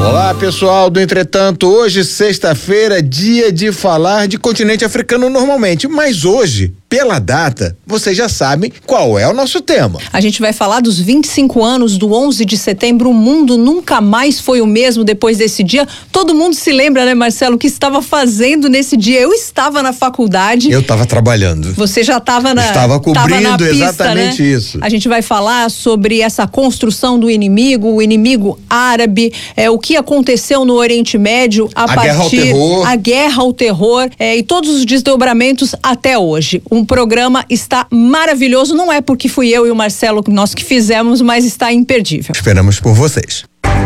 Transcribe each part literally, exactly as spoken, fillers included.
Olá, pessoal do Entretanto. Hoje, sexta-feira, dia de falar de continente africano normalmente, mas hoje, pela data, vocês já sabem qual é o nosso tema. A gente vai falar dos vinte e cinco anos do onze de setembro. O mundo nunca mais foi o mesmo depois desse dia. Todo mundo se lembra, né, Marcelo, o que estava fazendo nesse dia? Eu estava na faculdade. Eu estava trabalhando. Você já estava na Estava cobrindo tava na pista, exatamente né? isso. A gente vai falar sobre essa construção do inimigo, o inimigo árabe, é, o que aconteceu no Oriente Médio a, a partir guerra ao terror. a guerra ao terror é, e todos os desdobramentos até hoje. Um programa está maravilhoso, não é porque fui eu e o Marcelo nós que fizemos, mas está imperdível. Esperamos por vocês.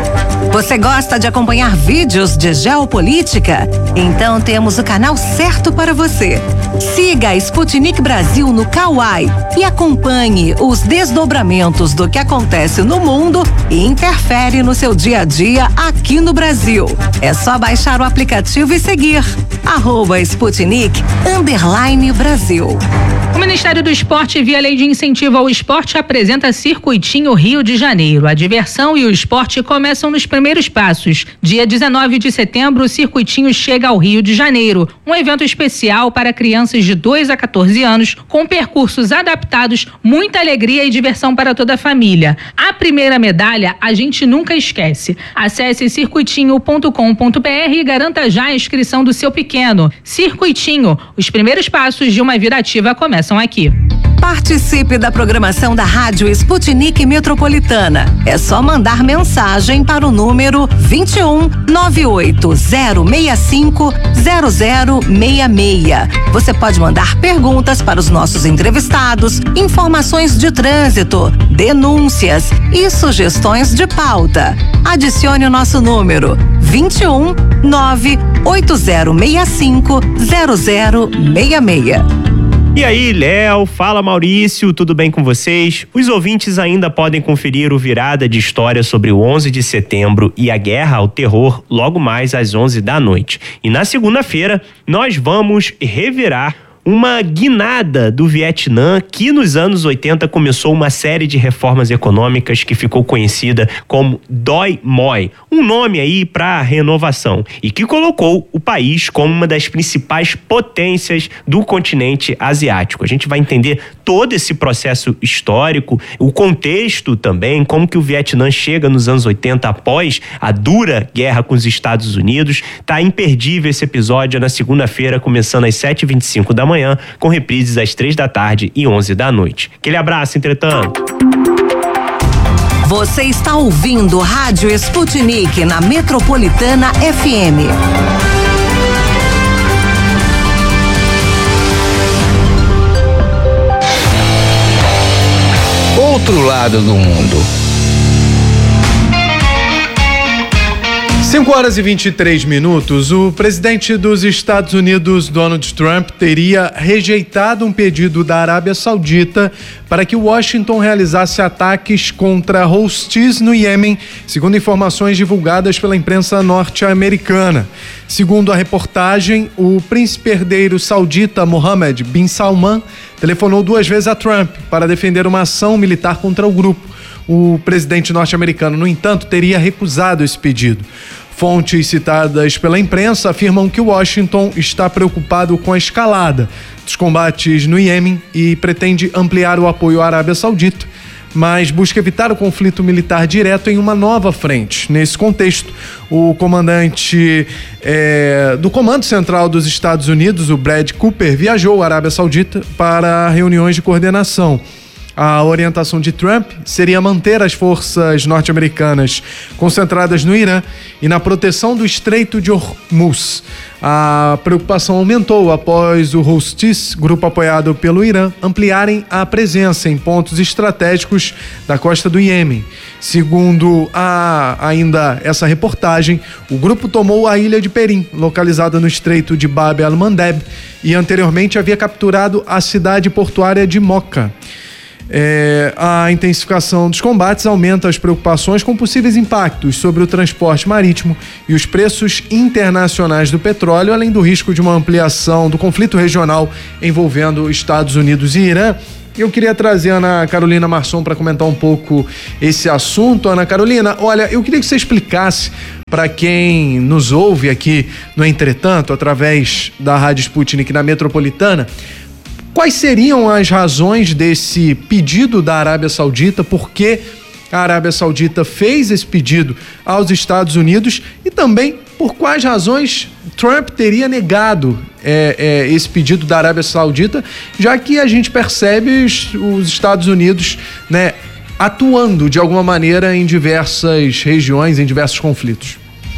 Você gosta de acompanhar vídeos de geopolítica? Então temos o canal certo para você. Siga a Sputnik Brasil no Kawai e acompanhe os desdobramentos do que acontece no mundo e interfere no seu dia a dia aqui no Brasil. É só baixar o aplicativo e seguir. Arroba Sputnik underline Brasil. O Ministério do Esporte, via Lei de Incentivo ao Esporte, apresenta Circuitinho Rio de Janeiro. A diversão e o esporte começam nos primeiros passos. Dia dezenove de setembro, o Circuitinho chega ao Rio de Janeiro. Um evento especial para crianças de dois a quatorze anos, com percursos adaptados, muita alegria e diversão para toda a família. A primeira medalha a gente nunca esquece. Acesse circuitinho ponto com ponto br e garanta já a inscrição do seu pequeno. Circuitinho, os primeiros passos de uma vida ativa começam aqui. Participe da programação da Rádio Sputnik Metropolitana. É só mandar mensagem para o número vinte e um, nove oito zero seis cinco, zero zero seis seis. Você pode mandar perguntas para os nossos entrevistados, informações de trânsito, denúncias e sugestões de pauta. Adicione o nosso número vinte e um, nove oito zero seis cinco, zero zero seis seis. E aí, Léo, fala Maurício, tudo bem com vocês? Os ouvintes ainda podem conferir o Virada de História sobre o onze de setembro e a guerra ao terror logo mais às onze da noite. E na segunda-feira, nós vamos revirar uma guinada do Vietnã, que nos anos oitenta começou uma série de reformas econômicas que ficou conhecida como Doi Moi, um nome aí para renovação, e que colocou o país como uma das principais potências do continente asiático. A gente vai entender todo esse processo histórico, o contexto também, como que o Vietnã chega nos anos oitenta após a dura guerra com os Estados Unidos. Tá imperdível esse episódio na segunda-feira, começando às sete e vinte e cinco da manhã, com reprises às três da tarde e onze da noite. Aquele abraço, entretanto. Você está ouvindo Rádio Sputnik na Metropolitana F M. Outro lado do mundo. cinco horas e vinte e três minutos, o presidente dos Estados Unidos, Donald Trump, teria rejeitado um pedido da Arábia Saudita para que Washington realizasse ataques contra Houthis no Iêmen, segundo informações divulgadas pela imprensa norte-americana. Segundo a reportagem, o príncipe herdeiro saudita Mohammed bin Salman telefonou duas vezes a Trump para defender uma ação militar contra o grupo. O presidente norte-americano, no entanto, teria recusado esse pedido. Fontes citadas pela imprensa afirmam que Washington está preocupado com a escalada dos combates no Iêmen e pretende ampliar o apoio à Arábia Saudita, mas busca evitar o conflito militar direto em uma nova frente. Nesse contexto, o comandante é, do Comando Central dos Estados Unidos, o Brad Cooper, viajou à Arábia Saudita para reuniões de coordenação. A orientação de Trump seria manter as forças norte-americanas concentradas no Irã e na proteção do Estreito de Hormuz. A preocupação aumentou após o Houthis, grupo apoiado pelo Irã, ampliarem a presença em pontos estratégicos da costa do Iêmen. Segundo a, ainda essa reportagem, o grupo tomou a ilha de Perim, localizada no Estreito de Bab el-Mandeb, e anteriormente havia capturado a cidade portuária de Moca. É, a intensificação dos combates aumenta as preocupações com possíveis impactos sobre o transporte marítimo e os preços internacionais do petróleo, além do risco de uma ampliação do conflito regional envolvendo Estados Unidos e Irã Eu queria trazer a Ana Carolina Marçom para comentar um pouco esse assunto. Ana Carolina, olha, eu queria que você explicasse para quem nos ouve aqui no Entretanto, através da Rádio Sputnik na Metropolitana, quais seriam as razões desse pedido da Arábia Saudita, por que a Arábia Saudita fez esse pedido aos Estados Unidos e também por quais razões Trump teria negado é, é, esse pedido da Arábia Saudita, já que a gente percebe os, os Estados Unidos, né, atuando de alguma maneira em diversas regiões, em diversos conflitos.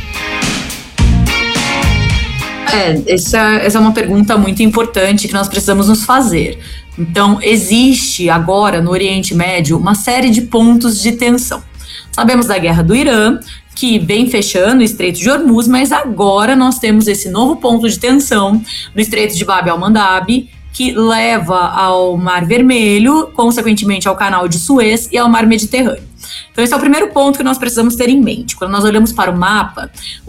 É, essa, essa é uma pergunta muito importante que nós precisamos nos fazer. Então, existe agora no Oriente Médio uma série de pontos de tensão. Sabemos da guerra do Irã, que vem fechando o Estreito de Hormuz, mas agora nós temos esse novo ponto de tensão no Estreito de Bab el-Mandab, que leva ao Mar Vermelho, consequentemente ao Canal de Suez e ao Mar Mediterrâneo. Então esse é o primeiro ponto que nós precisamos ter em mente. Quando nós olhamos para o mapa,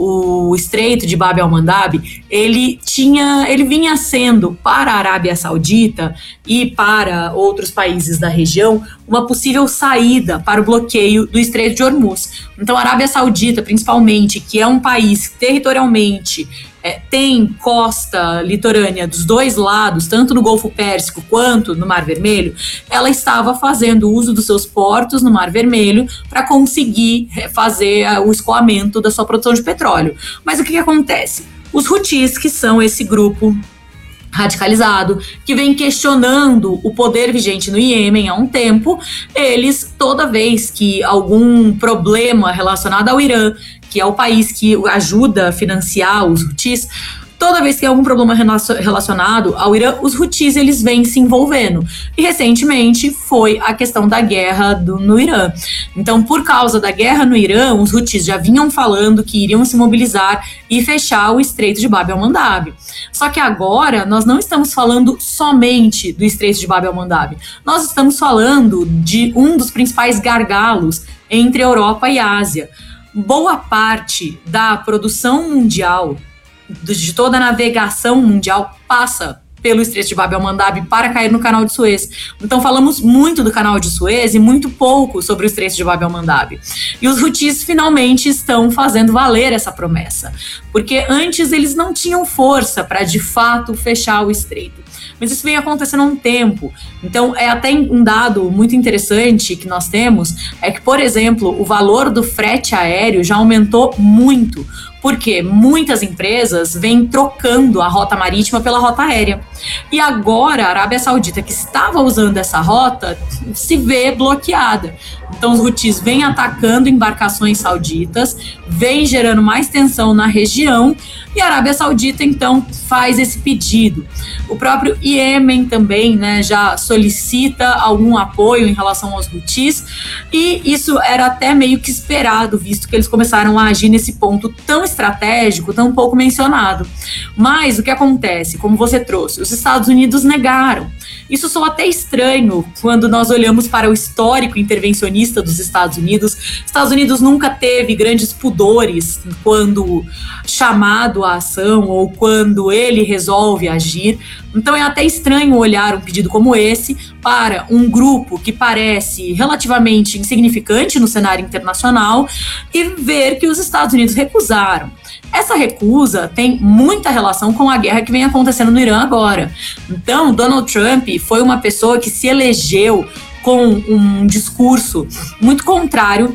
o Estreito de Bab el-Mandab, ele tinha, ele vinha sendo para a Arábia Saudita e para outros países da região uma possível saída para o bloqueio do Estreito de Hormuz. Então a Arábia Saudita, principalmente, que é um país territorialmente É, tem costa litorânea dos dois lados, tanto no Golfo Pérsico quanto no Mar Vermelho, ela estava fazendo uso dos seus portos no Mar Vermelho para conseguir fazer o escoamento da sua produção de petróleo. Mas o que, que acontece? Os Houthis, que são esse grupo radicalizado, que vem questionando o poder vigente no Iêmen há um tempo, eles, toda vez que algum problema relacionado ao Irã, que é o país que ajuda a financiar os Houthis, toda vez que há algum problema relacionado ao Irã, os Houthis eles vêm se envolvendo. E recentemente foi a questão da guerra do, no Irã. Então, por causa da guerra no Irã, os Houthis já vinham falando que iriam se mobilizar e fechar o Estreito de Bab el-Mandab. Só que agora nós não estamos falando somente do Estreito de Bab el-Mandab. Nós estamos falando de um dos principais gargalos entre Europa e Ásia. Boa parte da produção mundial, de toda a navegação mundial, passa pelo Estreito de Bab el-Mandab para cair no Canal de Suez. Então falamos muito do Canal de Suez e muito pouco sobre o Estreito de Bab el-Mandab. E os Houthis finalmente estão fazendo valer essa promessa, porque antes eles não tinham força para de fato fechar o Estreito. Mas isso vem acontecendo há um tempo. Então, é até um dado muito interessante que nós temos, é que, por exemplo, o valor do frete aéreo já aumentou muito, porque muitas empresas vêm trocando a rota marítima pela rota aérea. E agora, a Arábia Saudita, que estava usando essa rota, se vê bloqueada. Então, os Houthis vêm atacando embarcações sauditas, vêm gerando mais tensão na região, e a Arábia Saudita, então, faz esse pedido. O próprio Iêmen também, né, já solicita algum apoio em relação aos Houthis, e isso era até meio que esperado, visto que eles começaram a agir nesse ponto tão estratégico, tão pouco mencionado. Mas o que acontece, como você trouxe, os Estados Unidos negaram. Isso soa até estranho quando nós olhamos para o histórico intervencionista dos Estados Unidos. Estados Unidos nunca teve grandes pudores quando chamado à ação ou quando ele resolve agir. Então é até estranho olhar um pedido como esse para um grupo que parece relativamente insignificante no cenário internacional e ver que os Estados Unidos recusaram. Essa recusa tem muita relação com a guerra que vem acontecendo no Irã agora. Então, Donald Trump foi uma pessoa que se elegeu com um discurso muito contrário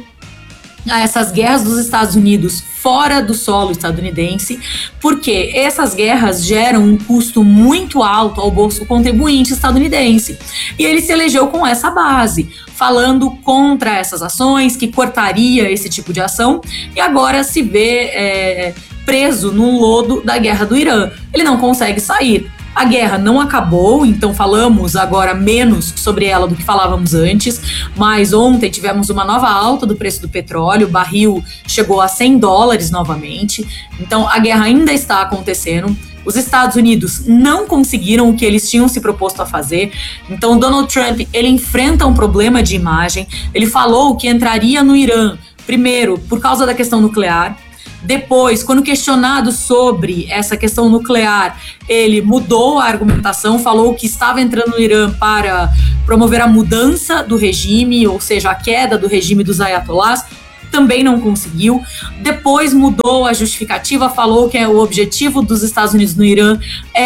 a essas guerras dos Estados Unidos fora do solo estadunidense, porque essas guerras geram um custo muito alto ao bolso contribuinte estadunidense. E ele se elegeu com essa base, falando contra essas ações, que cortaria esse tipo de ação, e agora se vê é, preso num lodo da guerra do Irã. Ele não consegue sair. A guerra não acabou, então falamos agora menos sobre ela do que falávamos antes, mas ontem tivemos uma nova alta do preço do petróleo, o barril chegou a cem dólares novamente, então a guerra ainda está acontecendo. Os Estados Unidos não conseguiram o que eles tinham se proposto a fazer, então Donald Trump, ele enfrenta um problema de imagem. Ele falou que entraria no Irã, primeiro, por causa da questão nuclear, Depois, quando questionado sobre essa questão nuclear, ele mudou a argumentação, falou que estava entrando no Irã para promover a mudança do regime, ou seja, a queda do regime dos ayatollahs. Também não conseguiu. Depois mudou a justificativa, falou que o objetivo dos Estados Unidos no Irã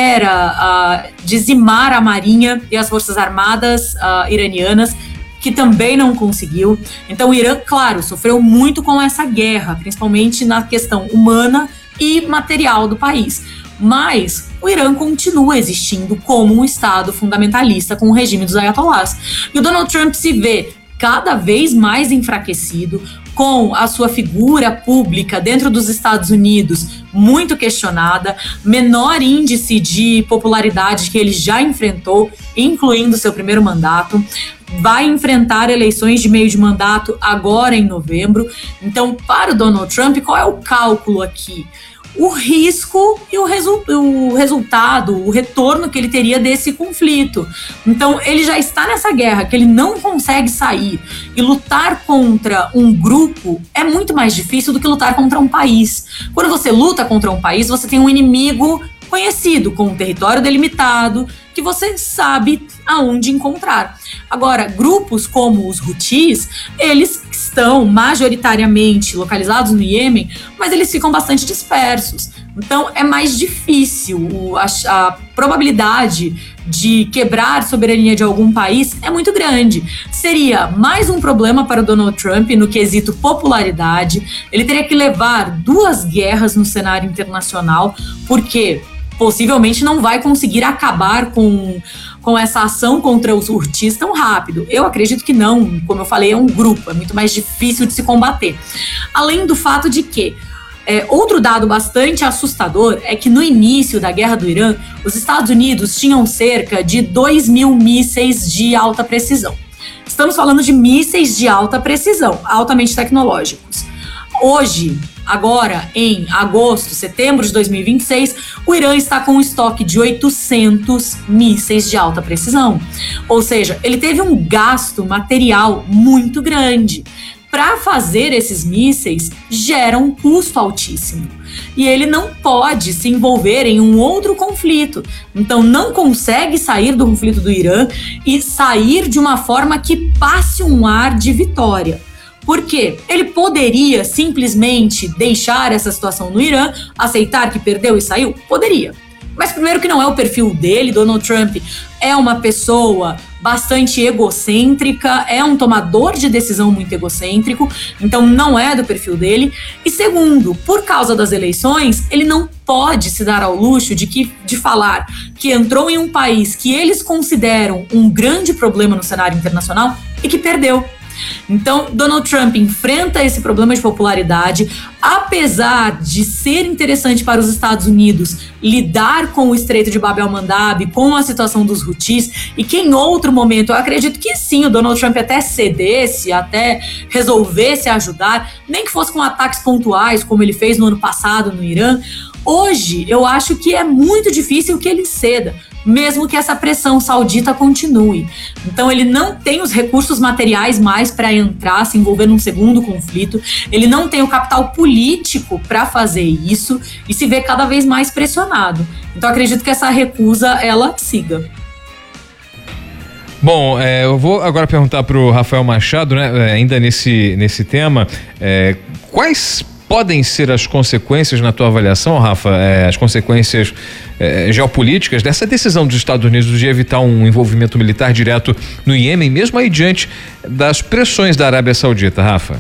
era uh, dizimar a marinha e as forças armadas uh, iranianas, que também não conseguiu. Então o Irã, claro, sofreu muito com essa guerra, principalmente na questão humana e material do país. Mas o Irã continua existindo como um Estado fundamentalista com o regime dos ayatollahs. E o Donald Trump se vê cada vez mais enfraquecido, com a sua figura pública dentro dos Estados Unidos muito questionada, menor índice de popularidade que ele já enfrentou, incluindo seu primeiro mandato, vai enfrentar eleições de meio de mandato agora em novembro. Então, para o Donald Trump, qual é o cálculo aqui? O risco e o, resu- o resultado, o retorno que ele teria desse conflito. Então, ele já está nessa guerra que ele não consegue sair, e lutar contra um grupo é muito mais difícil do que lutar contra um país. Quando você luta contra um país, você tem um inimigo conhecido, com um território delimitado, que você sabe aonde encontrar. Agora, grupos como os Houthis, eles estão majoritariamente localizados no Iêmen, mas eles ficam bastante dispersos. Então, é mais difícil. A, a probabilidade de quebrar a soberania de algum país é muito grande. Seria mais um problema para o Donald Trump no quesito popularidade. Ele teria que levar duas guerras no cenário internacional, porque possivelmente não vai conseguir acabar com, com essa ação contra os Houthis tão rápido. Eu acredito que não, como eu falei, é um grupo, é muito mais difícil de se combater. Além do fato de que, é, outro dado bastante assustador é que no início da guerra do Irã, os Estados Unidos tinham cerca de dois mil mísseis de alta precisão. Estamos falando de mísseis de alta precisão, altamente tecnológicos. Hoje, agora, em agosto, setembro de dois mil e vinte e seis, o Irã está com um estoque de oitocentos mísseis de alta precisão. Ou seja, ele teve um gasto material muito grande. Para fazer esses mísseis, gera um custo altíssimo. E ele não pode se envolver em um outro conflito. Então, não consegue sair do conflito do Irã e sair de uma forma que passe um ar de vitória. Por quê? Ele poderia simplesmente deixar essa situação no Irã, aceitar que perdeu e saiu? Poderia. Mas primeiro que não é o perfil dele. Donald Trump é uma pessoa bastante egocêntrica, é um tomador de decisão muito egocêntrico, então não é do perfil dele. E segundo, por causa das eleições, ele não pode se dar ao luxo de, que, de falar que entrou em um país que eles consideram um grande problema no cenário internacional e que perdeu. Então, Donald Trump enfrenta esse problema de popularidade, apesar de ser interessante para os Estados Unidos lidar com o Estreito de Bab el-Mandab, com a situação dos Houthis, e que em outro momento eu acredito que sim, o Donald Trump até cedesse, até resolvesse ajudar, nem que fosse com ataques pontuais, como ele fez no ano passado no Irã. Hoje, eu acho que é muito difícil que ele ceda, mesmo que essa pressão saudita continue. Então ele não tem os recursos materiais mais para entrar, se envolver num segundo conflito, ele não tem o capital político para fazer isso e se vê cada vez mais pressionado. Então acredito que essa recusa, ela siga. Bom, é, eu vou agora perguntar para o Rafael Machado, né, ainda nesse, nesse tema, é, quais podem ser as consequências, na tua avaliação, Rafa, é, as consequências é, geopolíticas dessa decisão dos Estados Unidos de evitar um envolvimento militar direto no Iêmen, mesmo aí diante das pressões da Arábia Saudita, Rafa?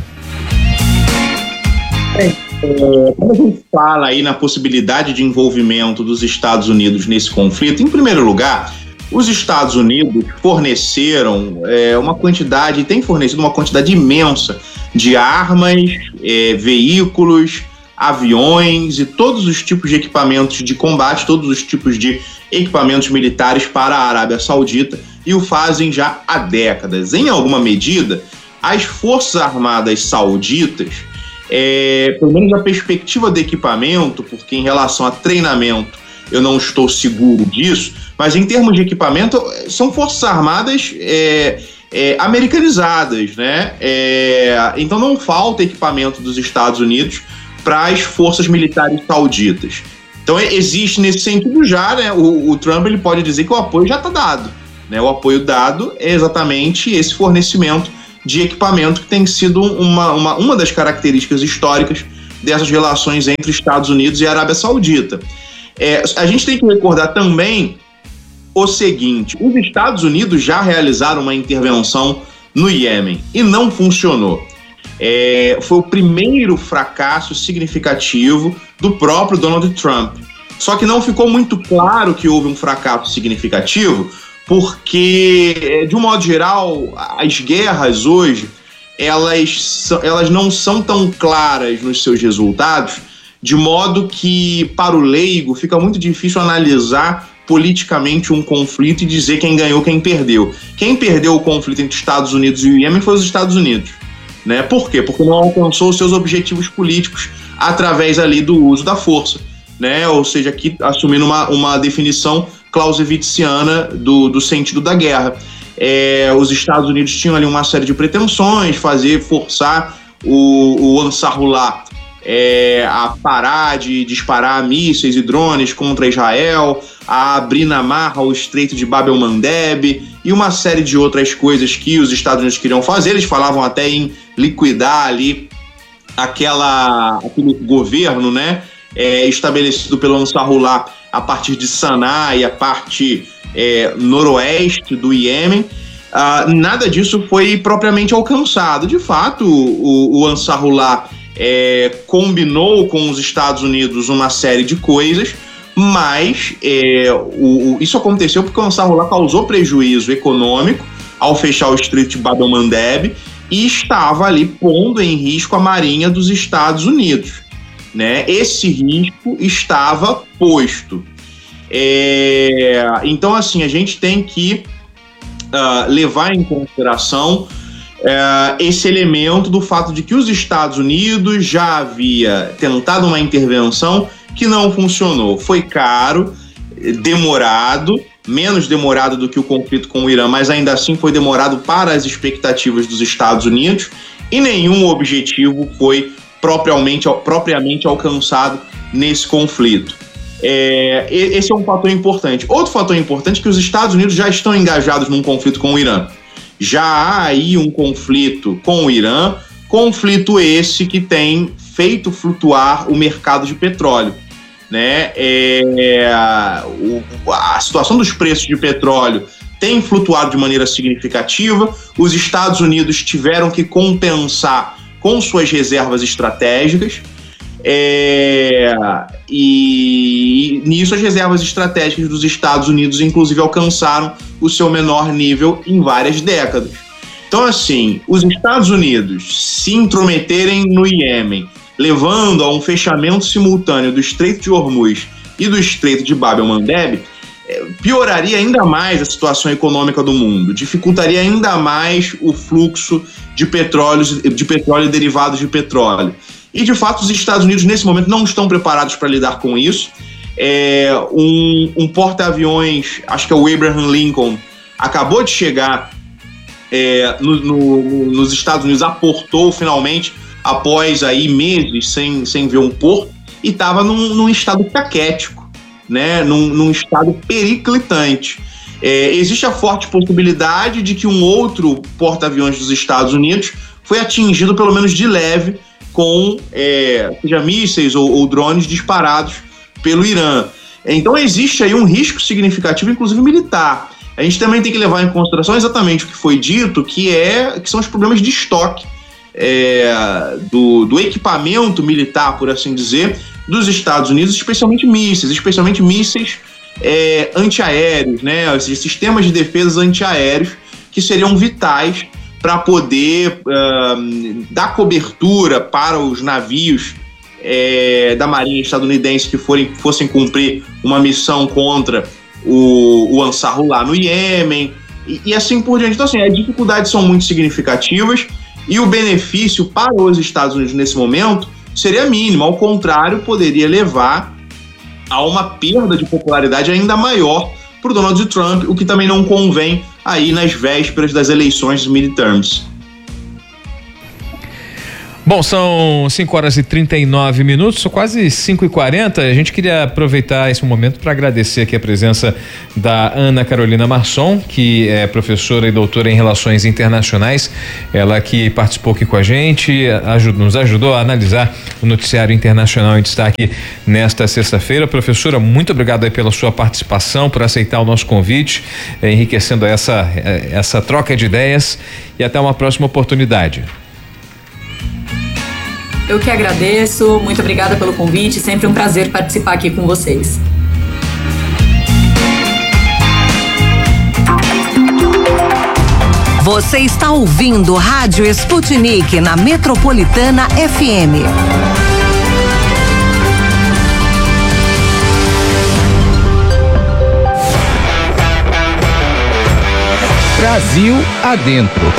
É, quando a gente fala aí na possibilidade de envolvimento dos Estados Unidos nesse conflito, em primeiro lugar, os Estados Unidos forneceram é, uma quantidade, tem fornecido uma quantidade imensa de armas, é, veículos, aviões e todos os tipos de equipamentos de combate, todos os tipos de equipamentos militares para a Arábia Saudita, e o fazem já há décadas. Em alguma medida, as Forças Armadas Sauditas, é, pelo menos na perspectiva do equipamento, porque em relação a treinamento eu não estou seguro disso, mas em termos de equipamento, são Forças Armadas é, é, americanizadas, né? É, então não falta equipamento dos Estados Unidos para as forças militares sauditas. Então existe nesse sentido já, né, o, o Trump ele pode dizer que o apoio já está dado. Né, o apoio dado é exatamente esse fornecimento de equipamento que tem sido uma, uma, uma das características históricas dessas relações entre Estados Unidos e Arábia Saudita. É, a gente tem que recordar também o seguinte: os Estados Unidos já realizaram uma intervenção no Iêmen e não funcionou. É, foi o primeiro fracasso significativo do próprio Donald Trump. Só que não ficou muito claro que houve um fracasso significativo, porque, de um modo geral, as guerras hoje, elas, elas não são tão claras nos seus resultados, de modo que, para o leigo, fica muito difícil analisar politicamente um conflito e dizer quem ganhou, quem perdeu. Quem perdeu o conflito entre Estados Unidos e o Iêmen foi os Estados Unidos. Né? Por quê? Porque não alcançou os seus objetivos políticos através ali do uso da força. Né? Ou seja, aqui assumindo uma, uma definição clausewitziana do, do sentido da guerra. É, os Estados Unidos tinham ali uma série de pretensões, fazer, forçar o, o Ansarullah é, a parar de disparar mísseis e drones contra Israel, a abrir na marra o Estreito de Bab el-Mandeb e uma série de outras coisas que os Estados Unidos queriam fazer. Eles falavam até em liquidar ali aquela, aquele governo, né, é, estabelecido pelo Ansarullah a partir de Sanaa e a parte é, noroeste do Iêmen. Ah, nada disso foi propriamente alcançado. De fato, o, o Ansarullah é, combinou com os Estados Unidos uma série de coisas, mas é, o, o, isso aconteceu porque o Ansarullah causou prejuízo econômico ao fechar o Estreito de Bab el-Mandeb e estava ali pondo em risco a marinha dos Estados Unidos. Né? Esse risco estava posto. É, então, assim, a gente tem que uh, levar em consideração uh, esse elemento do fato de que os Estados Unidos já havia tentado uma intervenção que não funcionou. Foi caro, demorado, menos demorado do que o conflito com o Irã, mas ainda assim foi demorado para as expectativas dos Estados Unidos e nenhum objetivo foi propriamente, propriamente alcançado nesse conflito. É, esse é um fator importante. Outro fator importante é que os Estados Unidos já estão engajados num conflito com o Irã. Já há aí um conflito com o Irã, conflito esse que tem feito flutuar o mercado de petróleo. Né? É, o, a situação dos preços de petróleo tem flutuado de maneira significativa. Os Estados Unidos tiveram que compensar com suas reservas estratégicas, é, e, e nisso as reservas estratégicas dos Estados Unidos inclusive alcançaram o seu menor nível em várias décadas. Então, assim, os Estados Unidos se intrometerem no Iêmen, levando a um fechamento simultâneo do Estreito de Hormuz e do Estreito de Bab el-Mandeb, pioraria ainda mais a situação econômica do mundo, dificultaria ainda mais o fluxo de petróleo, de petróleo e derivados de petróleo. E, de fato, os Estados Unidos, nesse momento, não estão preparados para lidar com isso. É, um, um porta-aviões, acho que é o Abraham Lincoln, acabou de chegar é, no, no, nos Estados Unidos, aportou finalmente, após aí meses sem, sem ver um porto, e estava num, num estado caquético, né, num, num estado periclitante. É, existe a forte possibilidade de que um outro porta-aviões dos Estados Unidos foi atingido, pelo menos de leve, com é, seja mísseis ou, ou drones disparados pelo Irã. Então existe aí um risco significativo, inclusive militar. A gente também tem que levar em consideração exatamente o que foi dito, que, é, que são os problemas de estoque é, do, do equipamento militar, por assim dizer, dos Estados Unidos, especialmente mísseis, especialmente mísseis é, antiaéreos, né? Ou seja, sistemas de defesa antiaéreos que seriam vitais para poder uh, dar cobertura para os navios é, da Marinha estadunidense que forem, fossem cumprir uma missão contra o, o Ansarullah no Iêmen, e, e assim por diante. Então, assim, as dificuldades são muito significativas e o benefício para os Estados Unidos nesse momento seria mínimo, ao contrário, poderia levar a uma perda de popularidade ainda maior para o Donald Trump, o que também não convém aí nas vésperas das eleições dos midterms. Bom, são cinco horas e trinta e nove minutos, são quase cinco e quarenta. A gente queria aproveitar esse momento para agradecer aqui a presença da Ana Carolina Marçom, que é professora e doutora em Relações Internacionais. Ela que participou aqui com a gente, ajudou, nos ajudou a analisar o noticiário internacional em destaque nesta sexta-feira. Professora, muito obrigado aí pela sua participação, por aceitar o nosso convite, eh, enriquecendo essa, eh, essa troca de ideias, e até uma próxima oportunidade. Eu que agradeço, muito obrigada pelo convite, sempre um prazer participar aqui com vocês. Você está ouvindo Rádio Sputnik na Metropolitana F M. Brasil adentro.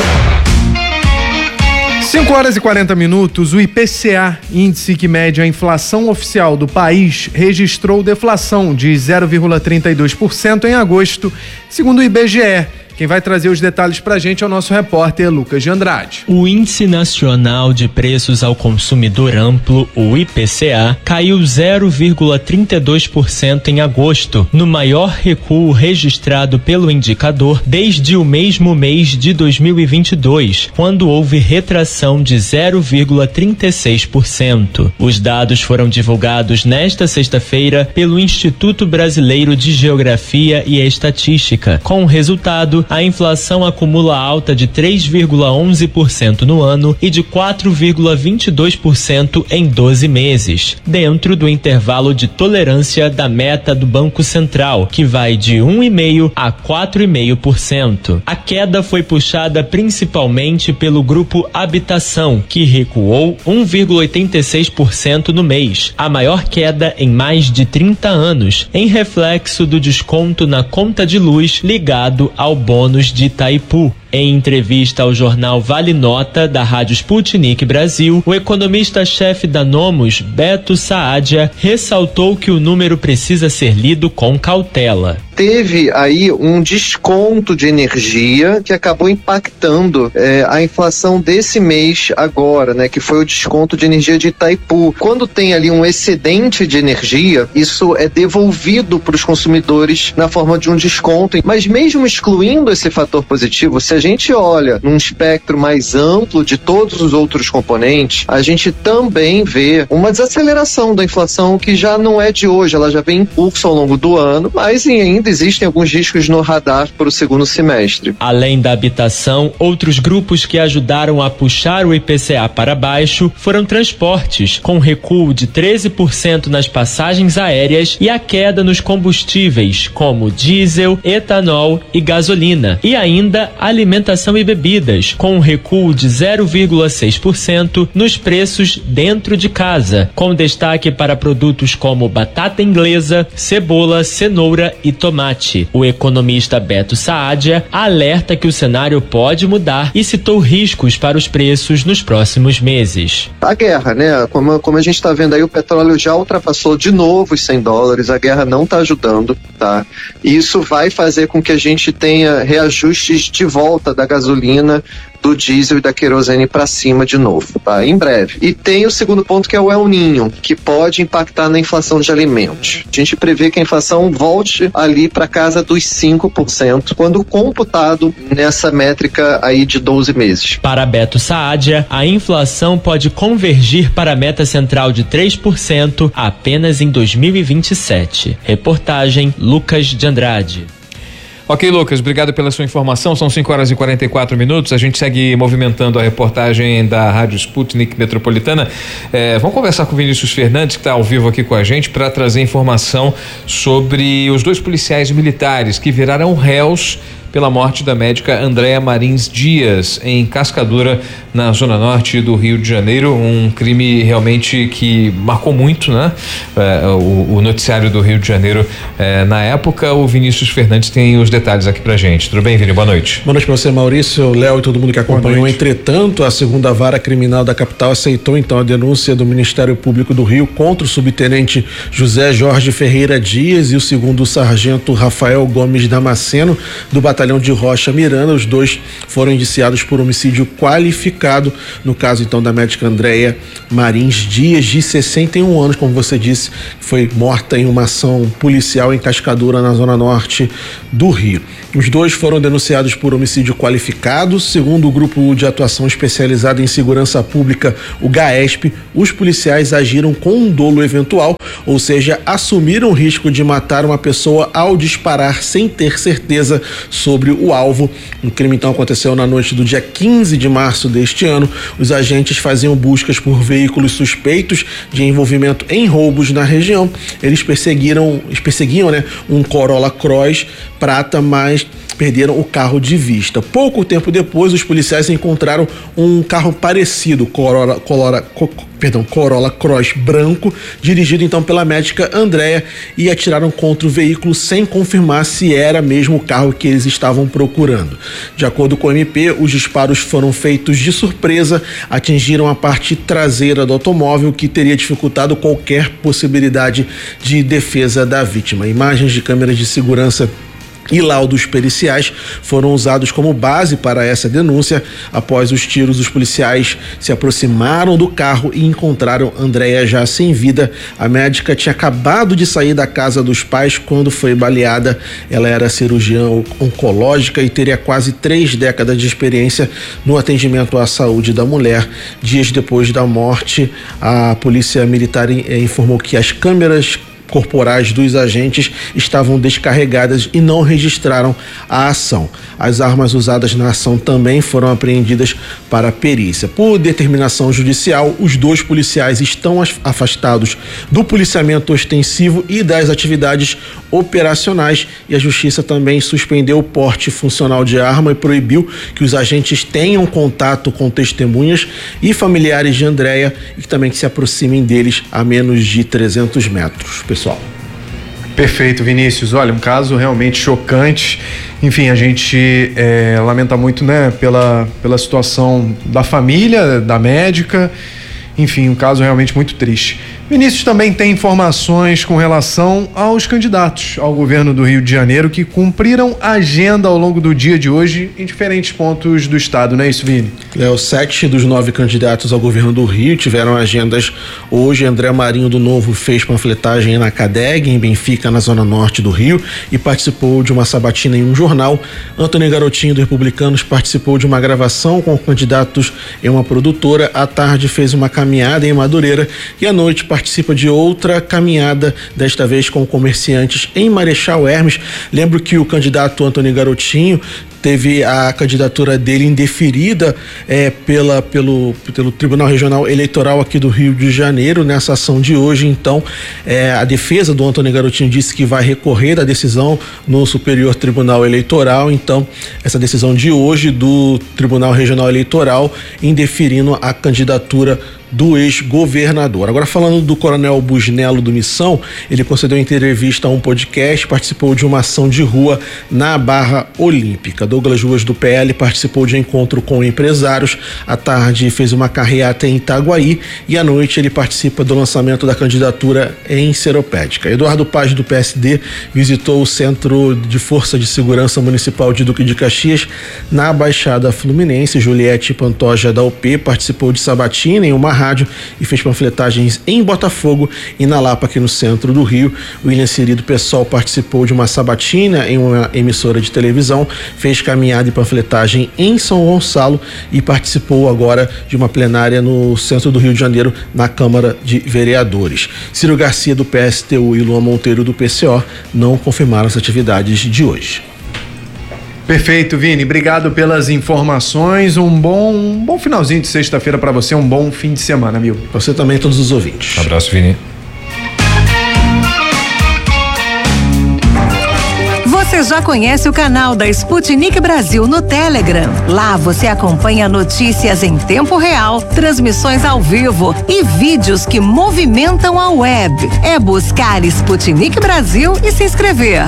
cinco horas e quarenta minutos, o I P C A, índice que mede a inflação oficial do país, registrou deflação de zero vírgula trinta e dois por cento em agosto, segundo o I B G E. Quem vai trazer os detalhes pra gente é o nosso repórter Lucas de Andrade. O Índice Nacional de Preços ao Consumidor Amplo, o I P C A, caiu zero vírgula trinta e dois por cento em agosto, no maior recuo registrado pelo indicador desde o mesmo mês de dois mil e vinte e dois, quando houve retração de zero vírgula trinta e seis por cento. Os dados foram divulgados nesta sexta-feira pelo Instituto Brasileiro de Geografia e Estatística. Com o resultado, a inflação acumula alta de três vírgula onze por cento no ano e de quatro vírgula vinte e dois por cento em doze meses, dentro do intervalo de tolerância da meta do Banco Central, que vai de um vírgula cinco por cento a quatro vírgula cinco por cento. A queda foi puxada principalmente pelo grupo Habitação, que recuou um vírgula oitenta e seis por cento no mês, a maior queda em mais de trinta anos, em reflexo do desconto na conta de luz ligado ao bônus de Itaipu. Em entrevista ao jornal Vale Nota, da Rádio Sputnik Brasil, o economista-chefe da Nomos, Beto Saadia, ressaltou que o número precisa ser lido com cautela. Teve aí um desconto de energia que acabou impactando é, a inflação desse mês agora, né? Que foi o desconto de energia de Itaipu. Quando tem ali um excedente de energia, isso é devolvido para os consumidores na forma de um desconto. Mas mesmo excluindo esse fator positivo, se a gente olha num espectro mais amplo de todos os outros componentes, a gente também vê uma desaceleração da inflação que já não é de hoje, ela já vem em curso ao longo do ano, mas ainda existem alguns riscos no radar para o segundo semestre. Além da habitação, outros grupos que ajudaram a puxar o I P C A para baixo foram transportes, com recuo de treze por cento nas passagens aéreas e a queda nos combustíveis, como diesel, etanol e gasolina, e ainda alimentação e bebidas, com um recuo de zero vírgula seis por cento nos preços dentro de casa, com destaque para produtos como batata inglesa, cebola, cenoura e tomate. O economista Beto Saadia alerta que o cenário pode mudar e citou riscos para os preços nos próximos meses. A guerra, né? Como, como a gente está vendo aí, o petróleo já ultrapassou de novo os cem dólares, a guerra não está ajudando, tá? E isso vai fazer com que a gente tenha reajustes de volta da gasolina, do diesel e da querosene para cima de novo, tá? Em breve. E tem o segundo ponto, que é o El Niño, que pode impactar na inflação de alimentos. A gente prevê que a inflação volte ali para casa dos cinco por cento, quando computado nessa métrica aí de doze meses. Para Beto Saadia, a inflação pode convergir para a meta central de três por cento apenas em dois mil e vinte e sete. Reportagem Lucas de Andrade. Ok, Lucas, obrigado pela sua informação. São cinco horas e quarenta e quatro minutos. A gente segue movimentando a reportagem da Rádio Sputnik Metropolitana. É, vamos conversar com o Vinícius Fernandes, que está ao vivo aqui com a gente, para trazer informação sobre os dois policiais militares que viraram réus pela morte da médica Andréa Marins Dias, em Cascadura, na zona norte do Rio de Janeiro. Um crime realmente que marcou muito, né? É, o, o noticiário do Rio de Janeiro é, na época. O Vinícius Fernandes tem os detalhes aqui pra gente. Tudo bem, Vini? Boa noite. Boa noite pra você, Maurício, Léo e todo mundo que acompanhou. Entretanto, a segunda vara criminal da capital aceitou então a denúncia do Ministério Público do Rio contra o subtenente José Jorge Ferreira Dias e o segundo sargento Rafael Gomes Damasceno, do batalhão batalhão de Rocha Miranda. Os dois foram indiciados por homicídio qualificado, no caso então da médica Andréia Marins Dias, de sessenta e um anos, como você disse, foi morta em uma ação policial em Cascadura, na zona norte do Rio. Os dois foram denunciados por homicídio qualificado. Segundo o Grupo de Atuação Especializada em Segurança Pública, o GAESP, os policiais agiram com um dolo eventual, ou seja, assumiram o risco de matar uma pessoa ao disparar sem ter certeza sobre o alvo. O crime então aconteceu na noite do dia quinze de março deste ano. Os agentes faziam buscas por veículos suspeitos de envolvimento em roubos na região. Eles perseguiram, eles perseguiam, né, um Corolla Cross prata, mas perderam o carro de vista. Pouco tempo depois, os policiais encontraram um carro parecido, Corolla, Corolla, co, perdão, Corolla Cross branco, dirigido então pela médica Andréia, e atiraram contra o veículo sem confirmar se era mesmo o carro que eles estavam procurando. De acordo com o M P, os disparos foram feitos de surpresa, atingiram a parte traseira do automóvel, que teria dificultado qualquer possibilidade de defesa da vítima. Imagens de câmeras de segurança e laudos periciais foram usados como base para essa denúncia. Após os tiros, os policiais se aproximaram do carro e encontraram Andréia já sem vida. A médica tinha acabado de sair da casa dos pais quando foi baleada. Ela era cirurgiã oncológica e teria quase três décadas de experiência no atendimento à saúde da mulher. Dias depois da morte, a polícia militar informou que as câmeras corporais dos agentes estavam descarregadas e não registraram a ação. As armas usadas na ação também foram apreendidas para a perícia. Por determinação judicial, os dois policiais estão afastados do policiamento ostensivo e das atividades operacionais, e a justiça também suspendeu o porte funcional de arma e proibiu que os agentes tenham contato com testemunhas e familiares de Andréia, e também que se aproximem deles a menos de trezentos metros. Pessoal. Perfeito, Vinícius. Olha, um caso realmente chocante. Enfim, a gente é, lamenta muito, né, pela, pela situação da família, da médica. Enfim, um caso realmente muito triste. Vinícius também tem informações com relação aos candidatos ao governo do Rio de Janeiro que cumpriram a agenda ao longo do dia de hoje em diferentes pontos do estado, não é isso, Vini? Léo, sete dos nove candidatos ao governo do Rio tiveram agendas hoje. André Marinho do Novo fez panfletagem na CADEG, em Benfica, na zona norte do Rio, e participou de uma sabatina em um jornal. Antônio Garotinho, do Republicanos, participou de uma gravação com candidatos em uma produtora. À tarde fez uma caminhada em Madureira e à noite participa de outra caminhada, desta vez com comerciantes em Marechal Hermes. Lembro que o candidato Antônio Garotinho teve a candidatura dele indeferida é, pela, pelo, pelo Tribunal Regional Eleitoral aqui do Rio de Janeiro nessa ação de hoje. Então, é, a defesa do Antônio Garotinho disse que vai recorrer da decisão no Superior Tribunal Eleitoral. Então, essa decisão de hoje do Tribunal Regional Eleitoral indeferindo a candidatura do ex-governador. Agora, falando do Coronel Busnello do Missão, ele concedeu entrevista a um podcast, participou de uma ação de rua na Barra Olímpica. Douglas Ruas, do P L, participou de encontro com empresários. À tarde fez uma carreata em Itaguaí e à noite ele participa do lançamento da candidatura em Seropédica. Eduardo Paz, do P S D, visitou o Centro de Força de Segurança Municipal de Duque de Caxias na Baixada Fluminense. Juliette Pantoja, da U P, participou de sabatina em uma rádio e fez panfletagens em Botafogo e na Lapa, aqui no centro do Rio. William Siri, do PSOL, participou de uma sabatina em uma emissora de televisão, fez caminhada e panfletagem em São Gonçalo e participou agora de uma plenária no centro do Rio de Janeiro, na Câmara de Vereadores. Ciro Garcia, do P S T U, e Luan Monteiro, do P C O, não confirmaram as atividades de hoje. Perfeito, Vini. Obrigado pelas informações. Um bom, um bom finalzinho de sexta-feira para você, um bom fim de semana, viu? Você também, todos os ouvintes. Um abraço, Vini. Você já conhece o canal da Sputnik Brasil no Telegram? Lá você acompanha notícias em tempo real, transmissões ao vivo e vídeos que movimentam a web. É buscar Sputnik Brasil e se inscrever.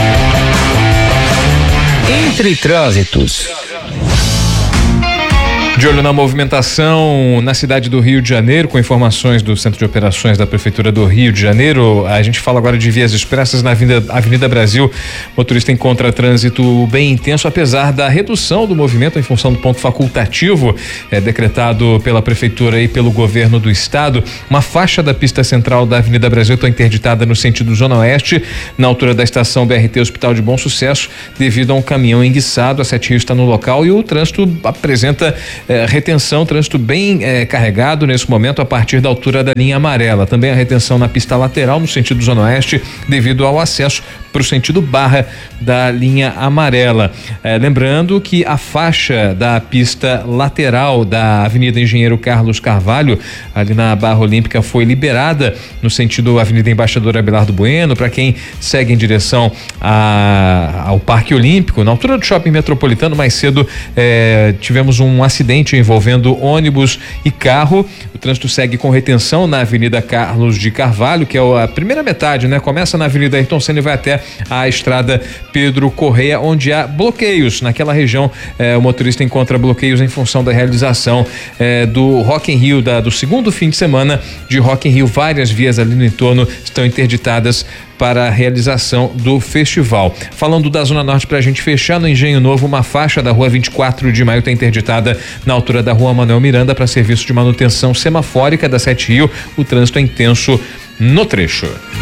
Entre trânsitos. De olho na movimentação na cidade do Rio de Janeiro, com informações do Centro de Operações da Prefeitura do Rio de Janeiro, a gente fala agora de vias expressas na Avenida, Avenida Brasil. O motorista encontra trânsito bem intenso, apesar da redução do movimento em função do ponto facultativo é, decretado pela Prefeitura e pelo governo do estado. Uma faixa da pista central da Avenida Brasil está interditada no sentido Zona Oeste, na altura da estação B R T Hospital de Bom Sucesso, devido a um caminhão enguiçado. A Sete Rios está no local e o trânsito apresenta É, retenção, trânsito bem é, carregado nesse momento a partir da altura da linha amarela. Também a retenção na pista lateral no sentido Zona Oeste devido ao acesso para o sentido Barra da linha amarela. É, lembrando que a faixa da pista lateral da Avenida Engenheiro Carlos Carvalho, ali na Barra Olímpica, foi liberada no sentido Avenida Embaixador Abelardo Bueno, para quem segue em direção a, ao Parque Olímpico. Na altura do Shopping Metropolitano, mais cedo é, tivemos um acidente envolvendo ônibus e carro. O trânsito segue com retenção na Avenida Carlos de Carvalho, que é a primeira metade, né? Começa na Avenida Ayrton Senna e vai até a estrada Pedro Correia, onde há bloqueios. Naquela região, eh, o motorista encontra bloqueios em função da realização eh, do Rock in Rio, da, do segundo fim de semana de Rock in Rio. Várias vias ali no entorno estão interditadas para a realização do festival. Falando da Zona Norte, para a gente fechar, no Engenho Novo, uma faixa da rua vinte e quatro de maio está interditada na altura da rua Manuel Miranda para serviço de manutenção semafórica da Sete Rio. O trânsito é intenso no trecho.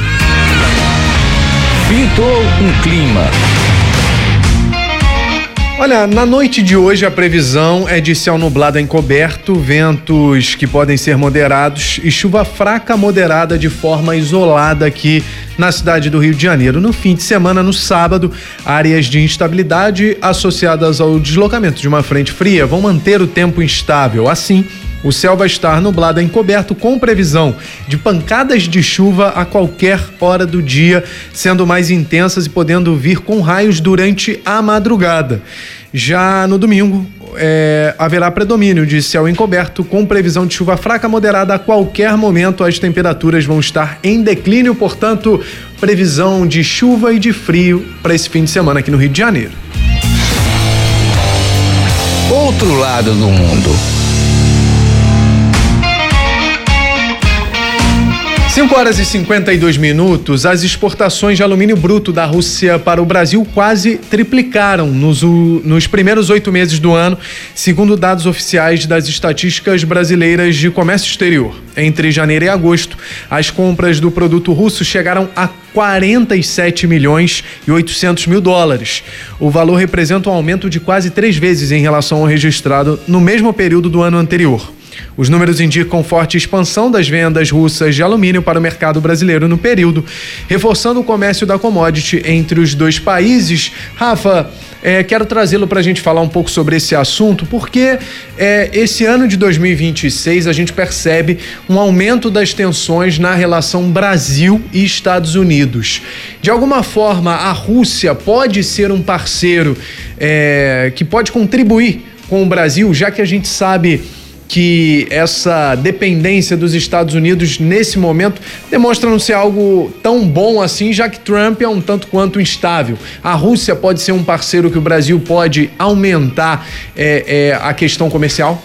Pintou um clima. Olha, na noite de hoje a previsão é de céu nublado encoberto, ventos que podem ser moderados e chuva fraca moderada de forma isolada aqui na cidade do Rio de Janeiro. No fim de semana, no sábado, áreas de instabilidade associadas ao deslocamento de uma frente fria vão manter o tempo instável. Assim, o céu vai estar nublado encoberto com previsão de pancadas de chuva a qualquer hora do dia, sendo mais intensas e podendo vir com raios durante a madrugada. Já no domingo, é, haverá predomínio de céu encoberto com previsão de chuva fraca moderada a qualquer momento. As temperaturas vão estar em declínio, portanto, previsão de chuva e de frio para esse fim de semana aqui no Rio de Janeiro. Outro lado do mundo. cinco horas e cinquenta e dois minutos, as exportações de alumínio bruto da Rússia para o Brasil quase triplicaram nos, nos primeiros oito meses do ano, segundo dados oficiais das estatísticas brasileiras de comércio exterior. Entre janeiro e agosto, as compras do produto russo chegaram a quarenta e sete milhões e oitocentos mil dólares. O valor representa um aumento de quase três vezes em relação ao registrado no mesmo período do ano anterior. Os números indicam forte expansão das vendas russas de alumínio para o mercado brasileiro no período, reforçando o comércio da commodity entre os dois países. Rafa, é, quero trazê-lo para a gente falar um pouco sobre esse assunto, porque é, esse ano de dois mil e vinte e seis a gente percebe um aumento das tensões na relação Brasil e Estados Unidos. De alguma forma, a Rússia pode ser um parceiro é, que pode contribuir com o Brasil, já que a gente sabe que essa dependência dos Estados Unidos nesse momento demonstra não ser algo tão bom assim, já que Trump é um tanto quanto instável. A Rússia pode ser um parceiro que o Brasil pode aumentar é, é, a questão comercial?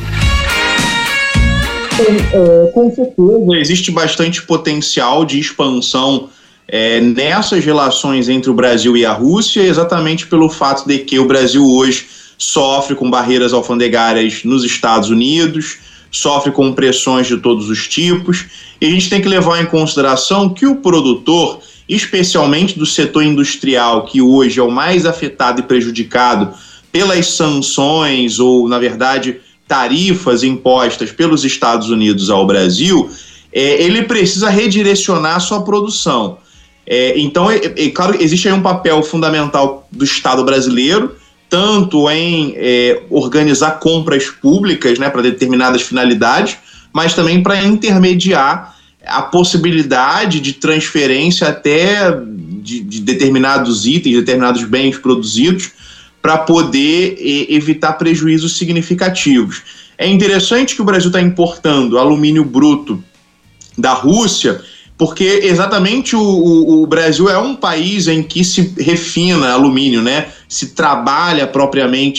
É, com certeza, existe bastante potencial de expansão é, nessas relações entre o Brasil e a Rússia, exatamente pelo fato de que o Brasil hoje sofre com barreiras alfandegárias nos Estados Unidos, sofre com pressões de todos os tipos, e a gente tem que levar em consideração que o produtor, especialmente do setor industrial, que hoje é o mais afetado e prejudicado pelas sanções ou, na verdade, tarifas impostas pelos Estados Unidos ao Brasil, é, ele precisa redirecionar a sua produção. É, então, é, é claro, existe aí um papel fundamental do Estado brasileiro, tanto em é, organizar compras públicas, né, para determinadas finalidades, mas também para intermediar a possibilidade de transferência até de, de determinados itens, determinados bens produzidos, para poder e, evitar prejuízos significativos. É interessante que o Brasil está importando alumínio bruto da Rússia, porque exatamente o, o, o Brasil é um país em que se refina alumínio, né? Se trabalha propriamente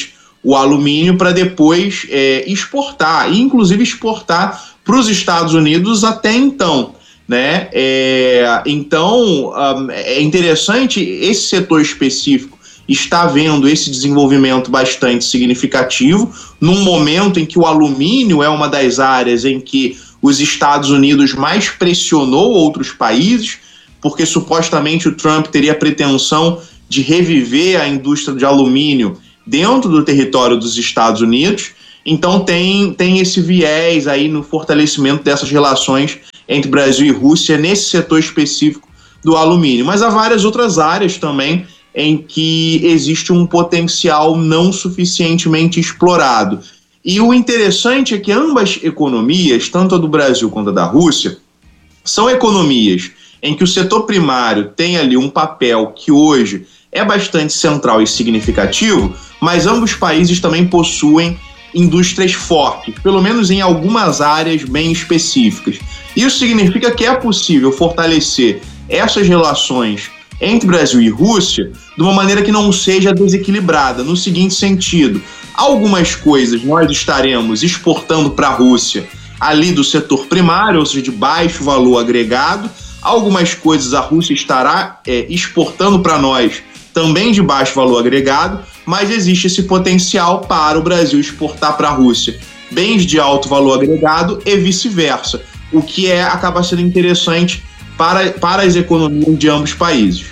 o alumínio para depois é, exportar, e inclusive exportar para os Estados Unidos até então. Né? É, então, um, é interessante, esse setor específico está vendo esse desenvolvimento bastante significativo, num momento em que o alumínio é uma das áreas em que os Estados Unidos mais pressionou outros países, porque supostamente o Trump teria a pretensão de reviver a indústria de alumínio dentro do território dos Estados Unidos. Então tem, tem esse viés aí no fortalecimento dessas relações entre Brasil e Rússia nesse setor específico do alumínio. Mas há várias outras áreas também em que existe um potencial não suficientemente explorado. E o interessante é que ambas economias, tanto a do Brasil quanto a da Rússia, são economias em que o setor primário tem ali um papel que hoje é bastante central e significativo, mas ambos os países também possuem indústrias fortes, pelo menos em algumas áreas bem específicas. Isso significa que é possível fortalecer essas relações entre Brasil e Rússia de uma maneira que não seja desequilibrada, no seguinte sentido: algumas coisas nós estaremos exportando para a Rússia ali do setor primário, ou seja, de baixo valor agregado, algumas coisas a Rússia estará é, exportando para nós também de baixo valor agregado, mas existe esse potencial para o Brasil exportar para a Rússia bens de alto valor agregado e vice-versa, o que é, acaba sendo interessante para, para as economias de ambos os países.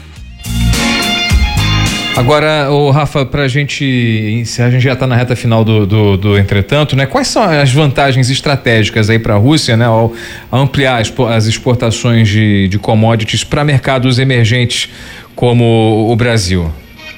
Agora, ô Rafa, para a gente encerrar, a gente já está na reta final do, do, do entretanto, né? Quais são as vantagens estratégicas aí para a Rússia, né? Ao, ao ampliar as, as exportações de, de commodities para mercados emergentes como o Brasil?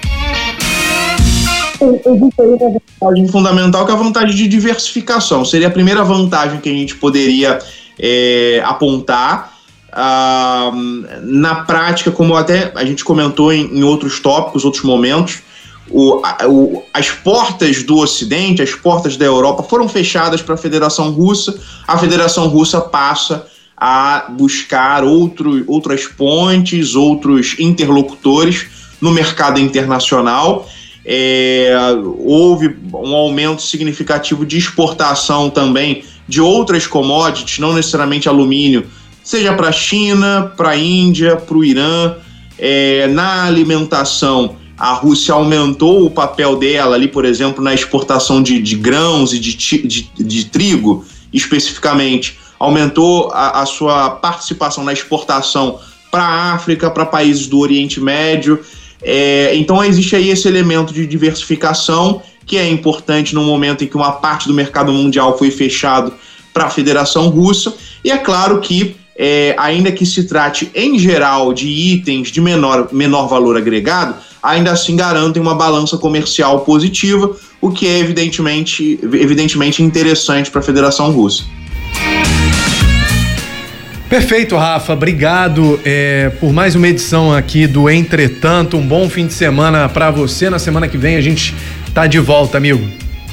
Existe aí uma vantagem fundamental, que é a vantagem de diversificação. Seria a primeira vantagem que a gente poderia é, apontar. Ah, na prática, como até a gente comentou em, em outros tópicos, outros momentos, o, a, o, as portas do Ocidente, as portas da Europa foram fechadas para a Federação Russa. A Federação Russa passa a buscar outro, outras pontes, outros interlocutores no mercado internacional. É, houve um aumento significativo de exportação também de outras commodities, não necessariamente alumínio, seja para a China, para a Índia, para o Irã. É, na alimentação, a Rússia aumentou o papel dela ali, por exemplo, na exportação de, de grãos e de, de, de trigo, especificamente, aumentou a, a sua participação na exportação para a África, para países do Oriente Médio. É, então existe aí esse elemento de diversificação que é importante no momento em que uma parte do mercado mundial foi fechado para a Federação Russa. E é claro que, é, ainda que se trate em geral de itens de menor, menor valor agregado, ainda assim garantem uma balança comercial positiva, o que é evidentemente, evidentemente interessante para a Federação Russa. Perfeito, Rafa. Obrigado é, por mais uma edição aqui do Entretanto. Um bom fim de semana para você. Na semana que vem a gente tá de volta, amigo.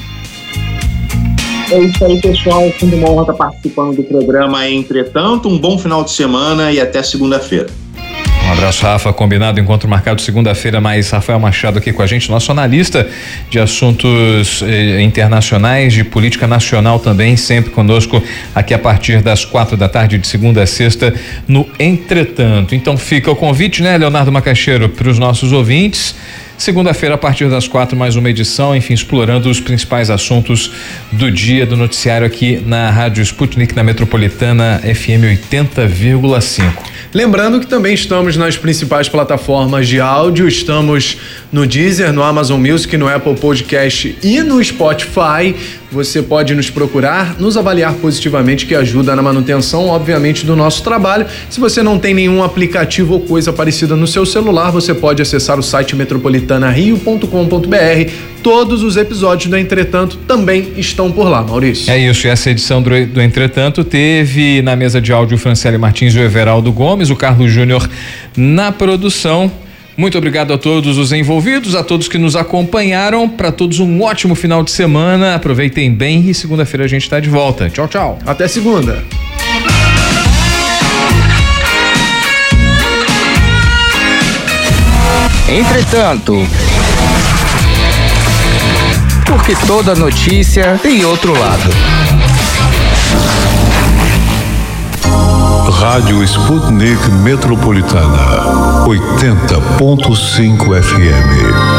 É isso aí, pessoal. É sempre uma honra estar participando do programa Entretanto. Um bom final de semana e até segunda-feira. Um abraço, Rafa. Combinado, encontro marcado segunda-feira, mais Rafael Machado aqui com a gente, nosso analista de assuntos eh, internacionais, de política nacional também, sempre conosco aqui a partir das quatro da tarde, de segunda a sexta, no Entretanto. Então fica o convite, né, Leonardo Macaxeiro, para os nossos ouvintes. Segunda-feira, a partir das quatro, mais uma edição, enfim, explorando os principais assuntos do dia do noticiário aqui na Rádio Sputnik, na Metropolitana F M oitenta vírgula cinco. Lembrando que também estamos nas principais plataformas de áudio, estamos no Deezer, no Amazon Music, no Apple Podcast e no Spotify. Você pode nos procurar, nos avaliar positivamente, que ajuda na manutenção, obviamente, do nosso trabalho. Se você não tem nenhum aplicativo ou coisa parecida no seu celular, você pode acessar o site metropolitana rio ponto com ponto b r. Todos os episódios do Entretanto também estão por lá, Maurício. É isso, e essa edição do, do Entretanto teve na mesa de áudio o Franciele Martins e o Everaldo Gomes, o Carlos Júnior na produção. Muito obrigado a todos os envolvidos, a todos que nos acompanharam. Para todos um ótimo final de semana. Aproveitem bem e segunda-feira a gente está de volta. Tchau, tchau. Até segunda. Entretanto. que toda notícia tem outro lado. Rádio Sputnik Metropolitana, oitenta ponto cinco F M.